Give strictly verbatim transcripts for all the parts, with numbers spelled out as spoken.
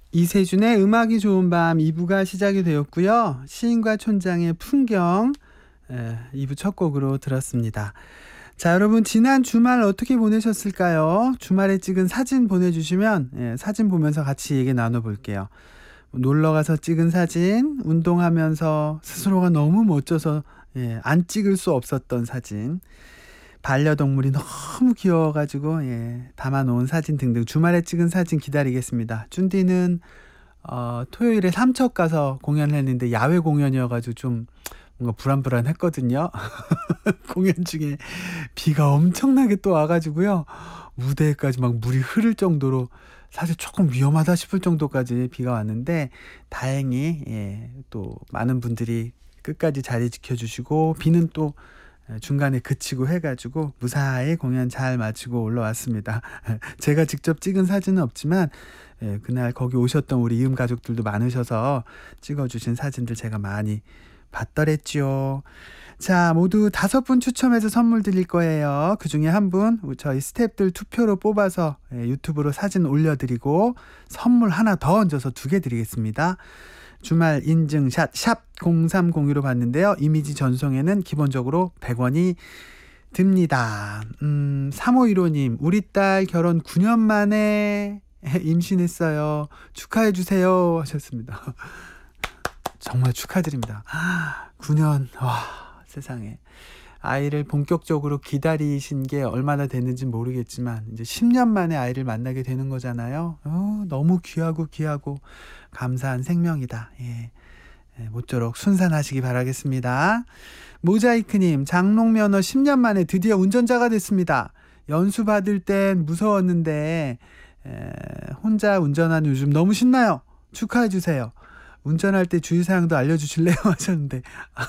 이세준의 음악이 좋은 밤 이 부가 시작이 되었고요. 시인과 촌장의 풍경 에, 이 부 첫 곡으로 들었습니다. 자, 여러분 지난 주말 어떻게 보내셨을까요? 주말에 찍은 사진 보내주시면 예, 사진 보면서 같이 얘기 나눠볼게요. 놀러가서 찍은 사진, 운동하면서 스스로가 너무 멋져서 예, 안 찍을 수 없었던 사진, 반려동물이 너무 귀여워가지고 예, 담아놓은 사진 등등 주말에 찍은 사진 기다리겠습니다. 쭌디는 어, 토요일에 삼척 가서 공연했는데 야외 공연이어가지고 좀 뭔가 불안불안했거든요. 공연 중에 비가 엄청나게 또 와가지고요. 무대까지 막 물이 흐를 정도로 사실 조금 위험하다 싶을 정도까지 비가 왔는데 다행히 예, 또 많은 분들이 끝까지 자리 지켜주시고 비는 또 중간에 그치고 해가지고 무사히 공연 잘 마치고 올라왔습니다. 제가 직접 찍은 사진은 없지만 예, 그날 거기 오셨던 우리 이음 가족들도 많으셔서 찍어주신 사진들 제가 많이 봤더랬지요. 자, 모두 다섯 분 추첨해서 선물 드릴 거예요. 그 중에 한 분 저희 스태프들 투표로 뽑아서 예, 유튜브로 사진 올려드리고 선물 하나 더 얹어서 두 개 드리겠습니다. 주말 인증샷 샵 공삼공이로 봤는데요. 이미지 전송에는 기본적으로 백 원이 듭니다. 음, 삼오일오님 우리 딸 결혼 구 년 만에 임신했어요. 축하해주세요 하셨습니다. 정말 축하드립니다. 구 년 와 세상에 아이를 본격적으로 기다리신 게 얼마나 됐는지 모르겠지만 이제 십 년 만에 아이를 만나게 되는 거잖아요. 어, 너무 귀하고 귀하고 감사한 생명이다. 예. 예, 모쪼록 순산하시기 바라겠습니다. 모자이크님 장롱면허 십 년 만에 드디어 운전자가 됐습니다. 연수 받을 땐 무서웠는데 에, 혼자 운전하는 요즘 너무 신나요. 축하해주세요. 운전할 때 주의사항도 알려주실래요? 하셨는데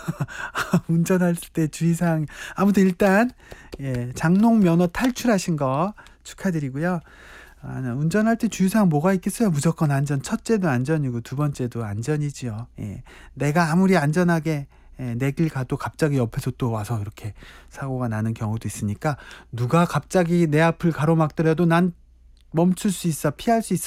운전할 때 주의사항 아무튼 일단 예, 장롱 면허 탈출하신 거 축하드리고요. 아, 운전할 때 주의사항 뭐가 있겠어요? 무조건 안전. 첫째도 안전이고 두 번째도 안전이지요. 예, 내가 아무리 안전하게 예, 내 길 가도 갑자기 옆에서 또 와서 이렇게 사고가 나는 경우도 있으니까 누가 갑자기 내 앞을 가로막더라도 난 멈출 수 있어, 피할 수 있어.